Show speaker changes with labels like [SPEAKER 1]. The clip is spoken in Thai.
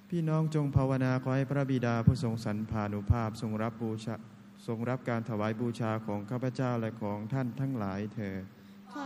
[SPEAKER 1] พี่น้องจงภาวนาขอให้พระบิดาผู้ทรงสรรพานุภาพทรงรับการถวายบูชาของข้าพเจ้าและของท่านทั้งหลายเถิด